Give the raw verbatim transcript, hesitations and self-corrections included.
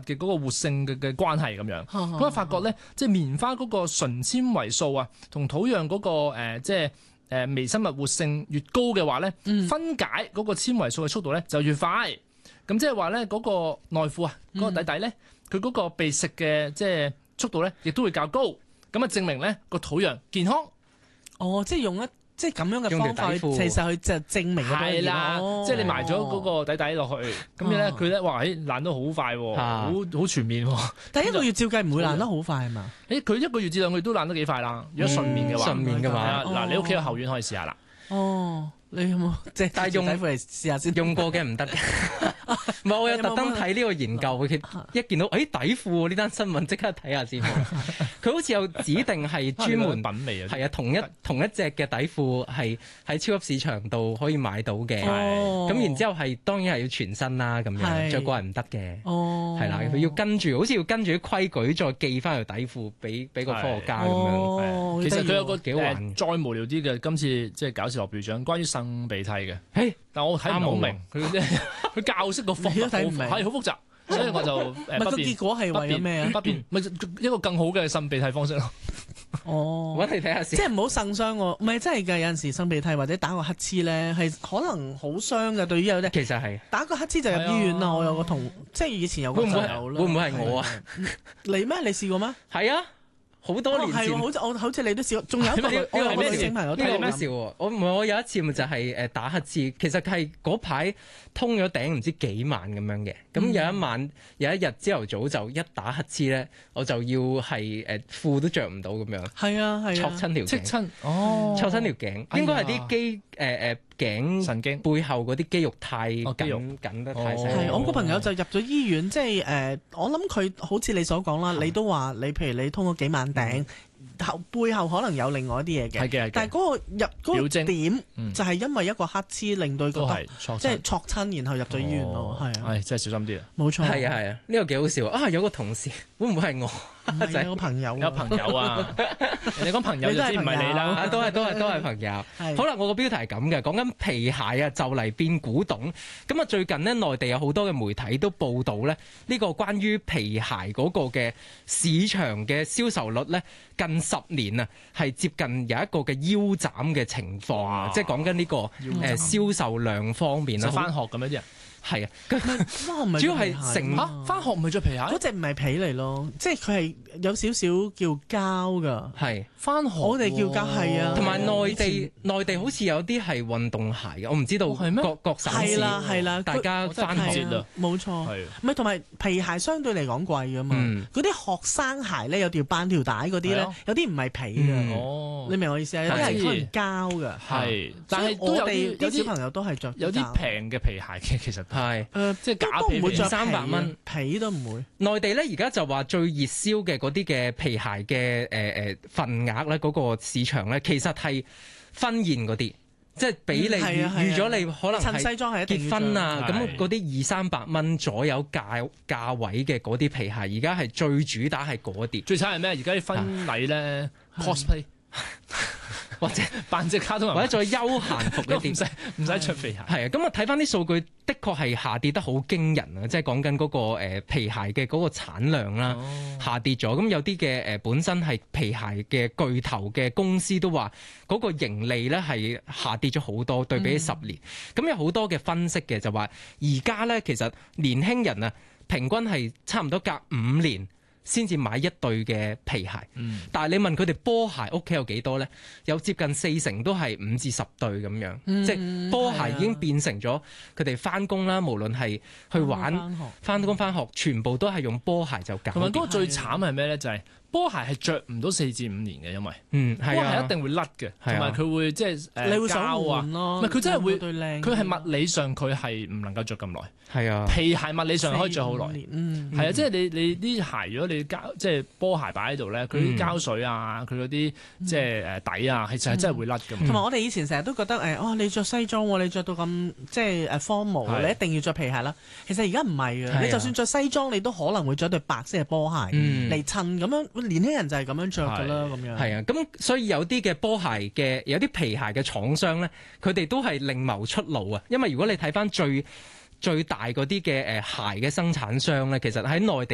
嘅嗰個活性嘅嘅關係咁樣。咁啊發覺咧，即係棉花嗰個純纖維素啊，同土壤嗰個誒即係誒微生物活性越高嘅話咧，嗯、分解嗰個纖維素嘅速度咧就越快。咁即係話咧嗰個內褲啊，嗰、嗰個底底咧，佢嗰、嗯、個被食嘅即係速度咧，亦都會較高。咁啊證明咧個土壤健康。 哦，即係用一。即係咁樣嘅方法，其實佢就證明係啦，哦、即係你埋咗嗰個底底落去，咁樣咧佢咧話誒爛得好快，好好、啊、全面。 但係一個月照計唔會爛得好快係嘛？ 誒，佢一個月至兩個月都爛得幾快啦。如果順面嘅話， 順面嘅話， 嗱、哦、你屋企有後院可以試下啦。 哦，你有冇即係帶用底褲嚟試下先？ 用過嘅唔得嘅。唔係，我有特登睇呢個研究，佢一見到誒、哎、底褲呢單新聞，即刻睇下先。佢好似有指定係專門品味啊， 係啊，同一同一隻嘅底褲係喺超級市場度可以買到嘅。咁、哦、然之後係當然係要全身啦，咁樣着過係唔得嘅。哦，係啦，佢要跟住，好似要跟住啲規矩再寄翻條底褲俾俾個科學家咁樣。 哦、 其實佢有個幾好玩、呃，再無聊啲嘅，今次即係搞笑諾貝爾獎，關於擤鼻涕嘅。 誒， 但我睇唔好明，佢即係佢教識個方法係好複雜。所以我就誒， 唔係個結果係為咗咩啊？ 不變咪一個更好嘅擤鼻涕方式咯。 哦， 揾你睇下先。 即係唔好擤傷喎，唔係真係㗎。有陣時擤鼻涕或者打個乞嗤咧，係可能好傷㗎。對於有啲其實係打個乞嗤就入醫院啦。我有個同即係以前有個朋友啦。 會唔會係我啊？ 你咩？你試過咩？ 係啊。好多年前， 哦、好似我好似你都試過，仲有一個呢個係咩小朋友？ 呢個咩笑喎？我唔係我有一次咪就係誒打乞嗤，其實係嗰排通咗頂唔知幾晚咁樣嘅。咁有一晚、嗯、有一日朝頭早就一打乞嗤咧，我就要係誒褲都着唔到咁樣。係啊係啊， 戳親條頸， 親哦， 戳親條頸，應該係啲肌誒誒頸神經背後嗰啲肌肉太緊、哦、緊得太犀利。 係、哦、我個朋友就入咗醫院，即係誒、呃，我諗佢好似你所講啦，你都話你譬如你通咗幾晚頂。後背後可能有另外一啲嘢嘅， 嘅， 但係嗰個入嗰個點就係因為一個黑黐令到佢覺得即係戳親，然後入咗醫院咯，係啊， 係真係小心啲啊， 冇錯， 係啊係啊，呢個幾好笑啊！有個同事會唔會係我？ 係有個朋友， 有朋友啊！你講朋友就知唔係你啦， 都係都係都係朋友。好啦，我個標題係咁嘅，講緊皮鞋啊，就嚟變古董。咁啊，最近呢，內地有好多嘅媒體都報道咧，呢個關於皮鞋嗰個嘅市場嘅銷售率咧，近十年啊，係接近有一個嘅腰斬嘅情況啊，即係講緊呢個誒銷售量方面啦。 返學咁樣啲人。 係啊， 主要係成嚇返學唔係着皮鞋， 嗰隻唔係皮嚟咯，即係佢係有少少叫膠㗎。 係返學， 我哋叫膠係啊。 同埋內地內地好似有啲係運動鞋嘅，我唔知道各各省市。係啦係啦， 大家返學啊，冇錯。唔係同埋皮鞋相對嚟講貴㗎嘛。嗰啲學生鞋咧有條扮條帶嗰啲咧，有啲唔係皮㗎。哦，你明我意思啊？有啲係可能膠㗎。 係，但係都有啲有小朋友都係着有啲平嘅皮鞋嘅，其實。係，誒、呃，即係假皮， 唔會着三百蚊皮都唔會。 內地咧而家就話最熱銷嘅嗰啲嘅皮鞋嘅誒誒份額咧，嗰、那個市場咧其實係婚宴嗰啲，即係俾你預預咗你可能係西裝係結婚啊，咁嗰啲二三百蚊左右價價位嘅嗰啲皮鞋，而家係最主打係嗰啲。 最慘係咩？而家啲婚禮咧 cosplay。或者扮隻卡通人， 或者再休閒服一啲， 唔使唔使着皮鞋。 係啊，咁啊睇翻啲數據，的確係下跌得好驚人啊！即係講緊嗰個誒皮鞋嘅嗰個產量啦，哦、下跌咗。咁有啲嘅誒本身係皮鞋嘅巨頭嘅公司都話，嗰個盈利咧係下跌咗好多，對比起十年。咁、嗯、有好多嘅分析嘅就話，而家咧其實年輕人啊，平均係差唔多隔五年先至買一對嘅皮鞋，嗯、但係你問佢哋波鞋屋企有幾多咧？有接近四成都係五至十對咁樣，嗯、即係波鞋已經變成咗佢哋翻工啦，無論係去玩、翻工翻學，全部都係用波鞋就搞。 同埋嗰個最慘係咩咧？就係、是。波鞋係着唔到四至五年嘅，因為嗯， 波鞋一定會甩嘅，同埋佢會即係誒你會想換咯， 唔係佢真係會，佢係物理上佢係唔能夠着咁耐。 係啊， 皮鞋物理上可以着好耐。 嗯， 係啊，即係你你啲鞋，如果你膠即係波鞋擺喺度咧，佢啲膠水啊，佢嗰啲即係誒底啊，其實係真係會甩嘅。 同埋我哋以前成日都覺得誒，哦，你着西裝喎，你着到咁即係誒 formal，你一定要着皮鞋啦。其實而家唔係嘅，你就算着西裝，你都可能會着對白色嘅波鞋嚟襯咁樣。年輕人就係咁樣着噶啦，咁樣係啊，咁所以有啲嘅波鞋嘅，有啲皮鞋嘅廠商咧，佢哋都係另謀出路啊。因為如果你睇翻最最大嗰啲嘅誒鞋嘅生產商咧，其實喺內地。